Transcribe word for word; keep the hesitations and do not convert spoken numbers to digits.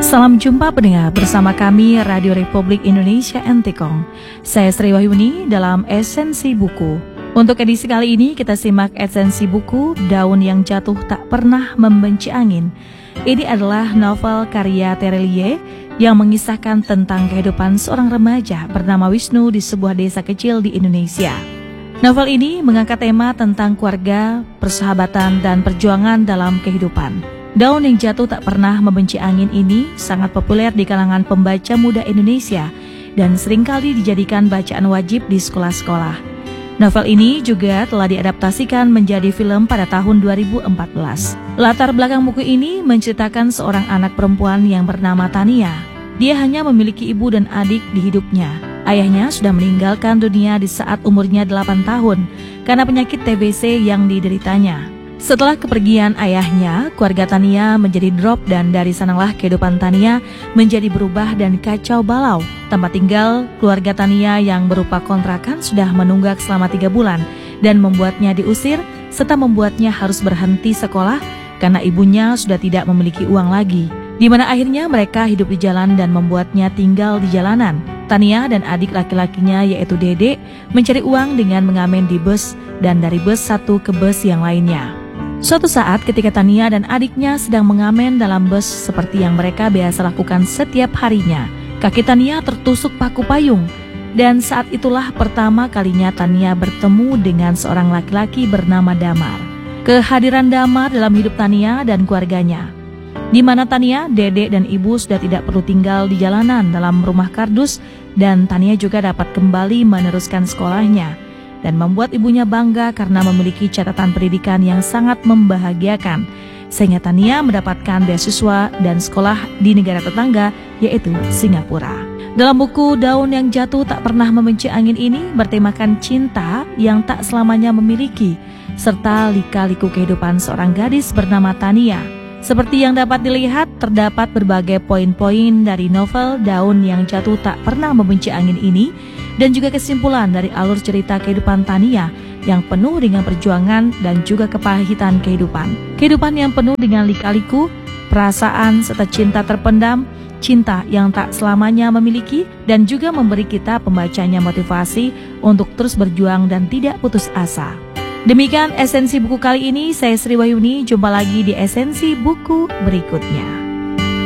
Salam jumpa pendengar bersama kami Radio Republik Indonesia N T K O M. Saya Sri Wahyuni dalam Esensi Buku. Untuk edisi kali ini kita simak esensi buku Daun yang Jatuh Tak Pernah Membenci Angin. Ini adalah novel karya Terelie yang mengisahkan tentang kehidupan seorang remaja bernama Wisnu di sebuah desa kecil di Indonesia. Novel ini mengangkat tema tentang keluarga, persahabatan, dan perjuangan dalam kehidupan. Daun yang Jatuh Tak Pernah Membenci Angin ini sangat populer di kalangan pembaca muda Indonesia dan seringkali dijadikan bacaan wajib di sekolah-sekolah. Novel ini juga telah diadaptasikan menjadi film pada tahun dua ribu empat belas. Latar belakang buku ini menceritakan seorang anak perempuan yang bernama Tania. Dia hanya memiliki ibu dan adik di hidupnya. Ayahnya sudah meninggalkan dunia di saat umurnya delapan tahun karena penyakit T B C yang dideritanya. Setelah kepergian ayahnya, keluarga Tania menjadi drop dan dari sanalah kehidupan Tania menjadi berubah dan kacau balau. Tempat tinggal keluarga Tania yang berupa kontrakan sudah menunggak selama tiga bulan dan membuatnya diusir serta membuatnya harus berhenti sekolah karena ibunya sudah tidak memiliki uang lagi. Di mana akhirnya mereka hidup di jalan dan membuatnya tinggal di jalanan. Tania dan adik laki-lakinya yaitu Dede mencari uang dengan mengamen di bus dan dari bus satu ke bus yang lainnya. Suatu saat ketika Tania dan adiknya sedang mengamen dalam bus seperti yang mereka biasa lakukan setiap harinya, kaki Tania tertusuk paku payung dan saat itulah pertama kalinya Tania bertemu dengan seorang laki-laki bernama Damar. Kehadiran Damar dalam hidup Tania dan keluarganya, di mana Tania, Dede, dan ibu sudah tidak perlu tinggal di jalanan dalam rumah kardus dan Tania juga dapat kembali meneruskan sekolahnya. Dan membuat ibunya bangga karena memiliki catatan pendidikan yang sangat membahagiakan. Sehingga Tania mendapatkan beasiswa dan sekolah di negara tetangga yaitu Singapura. Dalam buku Daun yang Jatuh Tak Pernah Membenci Angin ini bertemakan cinta yang tak selamanya memiliki serta lika-liku kehidupan seorang gadis bernama Tania. Seperti yang dapat dilihat, terdapat berbagai poin-poin dari novel Daun yang Jatuh Tak Pernah Membenci Angin ini dan juga kesimpulan dari alur cerita kehidupan Tania yang penuh dengan perjuangan dan juga kepahitan kehidupan. Kehidupan yang penuh dengan lika-liku, perasaan serta cinta terpendam, cinta yang tak selamanya memiliki dan juga memberi kita pembacanya motivasi untuk terus berjuang dan tidak putus asa. Demikian esensi buku kali ini, saya Sri Wahyuni, jumpa lagi di esensi buku berikutnya.